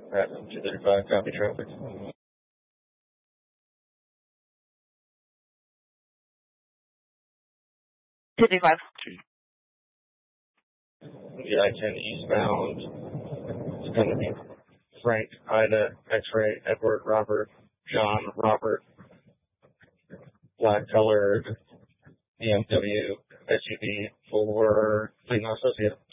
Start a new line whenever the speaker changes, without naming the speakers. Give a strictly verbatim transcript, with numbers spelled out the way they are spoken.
At two thirty-five, copy traffic.
two thirty-five.
The I ten eastbound. It's going to be Frank, Ida, X-ray, Edward, Robert, John, Robert, black colored B M W S U V for Lino Associate.